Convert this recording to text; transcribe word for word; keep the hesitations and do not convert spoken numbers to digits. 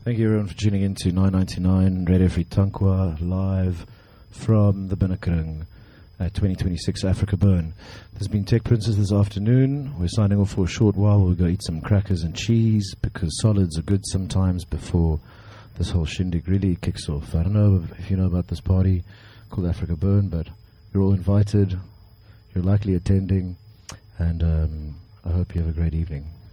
Thank you everyone for tuning in to nine ninety-nine Radio Free Tankwa, live from the Binnekring at twenty twenty-six Africa Burn. There's been Tech Princess this afternoon. We're signing off for a short while. We'll go eat some crackers and cheese because solids are good sometimes before this whole shindig really kicks off. I don't know if you know about this party called Africa Burn, but you're all invited. You're likely attending, and um, I hope you have a great evening.